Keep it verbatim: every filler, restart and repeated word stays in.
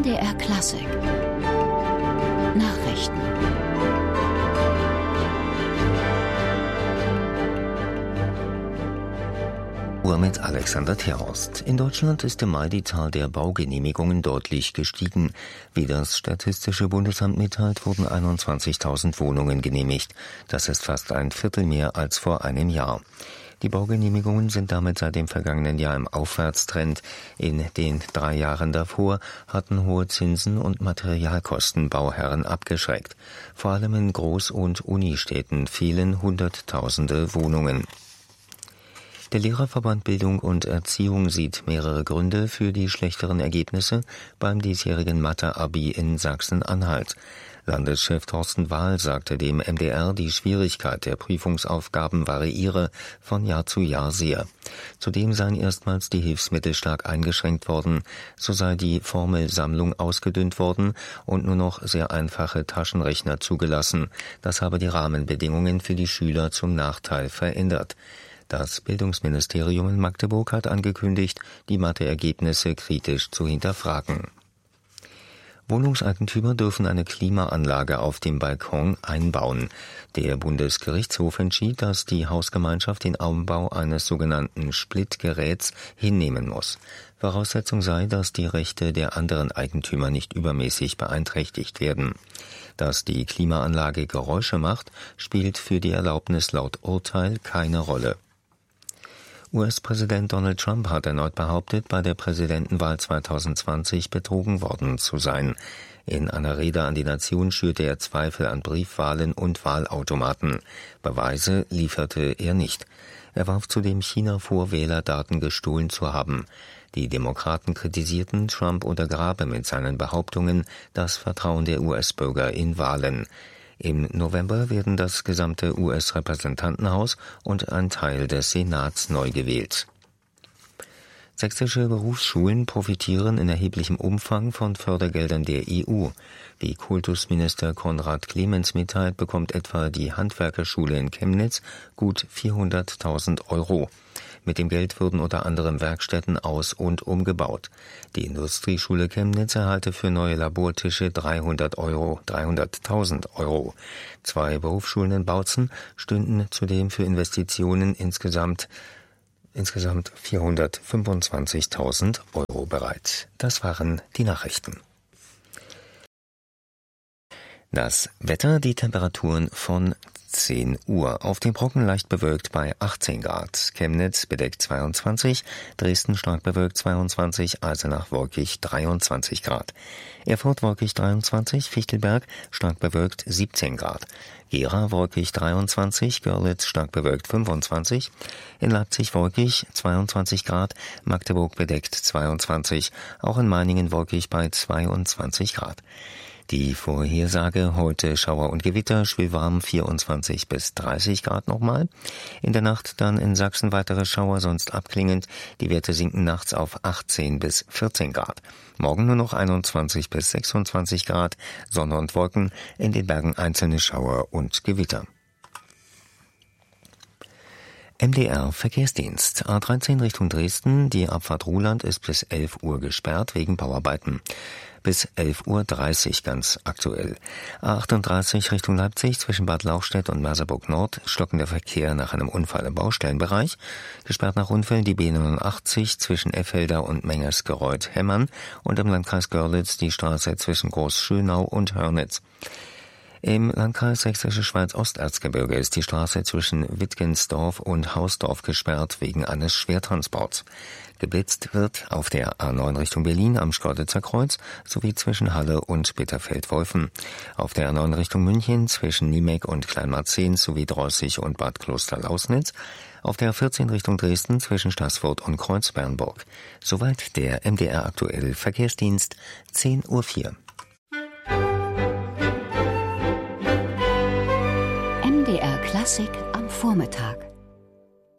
M D R Klassik Nachrichten. Mit Alexander Terhorst. In Deutschland ist im Mai die Zahl der Baugenehmigungen deutlich gestiegen. Wie das Statistische Bundesamt mitteilt, wurden einundzwanzigtausend Wohnungen genehmigt. Das ist fast ein Viertel mehr als vor einem Jahr. Die Baugenehmigungen sind damit seit dem vergangenen Jahr im Aufwärtstrend. In den drei Jahren davor hatten hohe Zinsen und Materialkosten Bauherren abgeschreckt. Vor allem in Groß- und Unistädten fehlen Hunderttausende Wohnungen. Der Lehrerverband Bildung und Erziehung sieht mehrere Gründe für die schlechteren Ergebnisse beim diesjährigen Mathe-Abi in Sachsen-Anhalt. Landeschef Thorsten Wahl sagte dem M D R, die Schwierigkeit der Prüfungsaufgaben variiere von Jahr zu Jahr sehr. Zudem seien erstmals die Hilfsmittel stark eingeschränkt worden, so sei die Formelsammlung ausgedünnt worden und nur noch sehr einfache Taschenrechner zugelassen. Das habe die Rahmenbedingungen für die Schüler zum Nachteil verändert. Das Bildungsministerium in Magdeburg hat angekündigt, die Mathe-Ergebnisse kritisch zu hinterfragen. Wohnungseigentümer dürfen eine Klimaanlage auf dem Balkon einbauen. Der Bundesgerichtshof entschied, dass die Hausgemeinschaft den Umbau eines sogenannten Splitgeräts hinnehmen muss. Voraussetzung sei, dass die Rechte der anderen Eigentümer nicht übermäßig beeinträchtigt werden. Dass die Klimaanlage Geräusche macht, spielt für die Erlaubnis laut Urteil keine Rolle. U S-Präsident Donald Trump hat erneut behauptet, bei der Präsidentenwahl zweitausendzwanzig betrogen worden zu sein. In einer Rede an die Nation schürte er Zweifel an Briefwahlen und Wahlautomaten. Beweise lieferte er nicht. Er warf zudem China vor, Wählerdaten gestohlen zu haben. Die Demokraten kritisierten, Trump untergrabe mit seinen Behauptungen das Vertrauen der U S-Bürger in Wahlen. Im November werden das gesamte U S-Repräsentantenhaus und ein Teil des Senats neu gewählt. Sächsische Berufsschulen profitieren in erheblichem Umfang von Fördergeldern der E U. Wie Kultusminister Konrad Clemens mitteilt, bekommt etwa die Handwerkerschule in Chemnitz gut vierhunderttausend Euro. Mit dem Geld würden unter anderem Werkstätten aus- und umgebaut. Die Industrieschule Chemnitz erhalte für neue Labortische dreihundert Euro, dreihunderttausend Euro. Zwei Berufsschulen in Bautzen stünden zudem für Investitionen insgesamt insgesamt vierhundertfünfundzwanzigtausend Euro bereit. Das waren die Nachrichten. Das Wetter, die Temperaturen von zehn Uhr. Auf dem Brocken leicht bewölkt bei achtzehn Grad. Chemnitz bedeckt zweiundzwanzig, Dresden stark bewölkt zweiundzwanzig, Eisenach wolkig dreiundzwanzig Grad. Erfurt wolkig dreiundzwanzig, Fichtelberg stark bewölkt siebzehn Grad. Gera wolkig dreiundzwanzig, Görlitz stark bewölkt fünfundzwanzig, in Leipzig wolkig zweiundzwanzig Grad, Magdeburg bedeckt zweiundzwanzig, auch in Meiningen wolkig bei zweiundzwanzig Grad. Die Vorhersage heute Schauer und Gewitter, schwülwarm vierundzwanzig bis dreißig Grad nochmal. In der Nacht dann in Sachsen weitere Schauer, sonst abklingend. Die Werte sinken nachts auf achtzehn bis vierzehn Grad. Morgen nur noch einundzwanzig bis sechsundzwanzig Grad, Sonne und Wolken, in den Bergen einzelne Schauer und Gewitter. M D R Verkehrsdienst. A dreizehn Richtung Dresden. Die Abfahrt Ruhland ist bis elf Uhr gesperrt wegen Bauarbeiten. Bis elf Uhr dreißig ganz aktuell. A achtunddreißig Richtung Leipzig zwischen Bad Lauchstädt und Merseburg Nord stockender Verkehr nach einem Unfall im Baustellenbereich. Gesperrt nach Unfällen die B neunundachtzig zwischen Effelda und Mengersgereuth-Hemmern und im Landkreis Görlitz die Straße zwischen Großschönau und Hörnitz. Im Landkreis Sächsische Schweiz-Osterzgebirge ist die Straße zwischen Wittgensdorf und Hausdorf gesperrt wegen eines Schwertransports. Geblitzt wird auf der A neun Richtung Berlin am Schkeuditzer Kreuz sowie zwischen Halle und Bitterfeld-Wolfen. Auf der A neun Richtung München zwischen Niemek und Kleinmarzehn sowie Drossig und Bad Klosterlausnitz. Auf der A vierzehn Richtung Dresden zwischen Staßfurt und Kreuzbernburg. Soweit der M D R aktuell Verkehrsdienst, zehn Uhr vier. M D R Klassik am Vormittag.